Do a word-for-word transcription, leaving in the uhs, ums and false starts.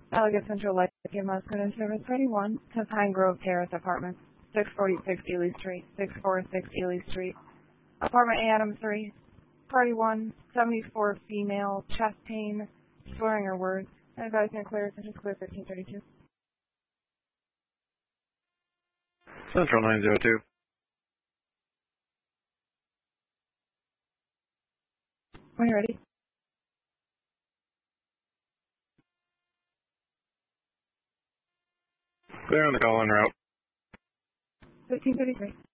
Allegan Central Light G M S Good Service ready one to Pine Grove Terrace Apartments, six forty-six Ely Street, six forty-six Ely Street. Apartment A, Adam three, Party one, seventy-four female, chest pain, swearing her words. Advice and clear, attention clear fifteen thirty-two. Central nine zero two. When you're ready. Clear on the call-in route. fifteen thirty-three.